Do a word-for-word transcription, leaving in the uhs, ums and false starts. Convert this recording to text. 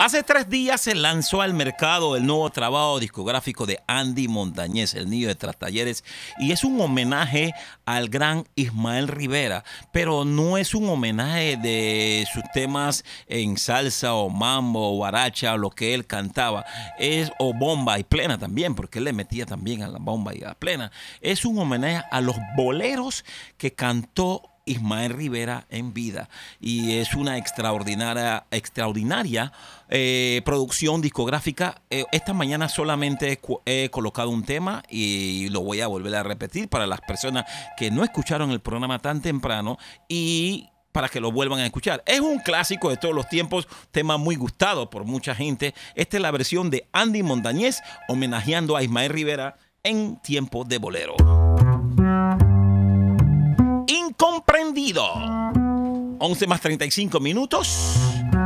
Hace tres días se lanzó al mercado el nuevo trabajo discográfico de Andy Montañez, El Niño de Trastalleres, y es un homenaje al gran Ismael Rivera, pero no es un homenaje de sus temas en salsa o mambo o guaracha o lo que él cantaba, es o bomba y plena también, porque él le metía también a la bomba y a la plena. Es un homenaje a los boleros que cantó Ismael Rivera en vida, y es una extraordinaria extraordinaria eh, producción discográfica. Eh, esta mañana solamente he colocado un tema y lo voy a volver a repetir para las personas que no escucharon el programa tan temprano y para que lo vuelvan a escuchar. Es un clásico de todos los tiempos, tema muy gustado por mucha gente. Esta es la versión de Andy Montañez homenajeando a Ismael Rivera en tiempo de bolero. Incomprendido. once más treinta y cinco minutos.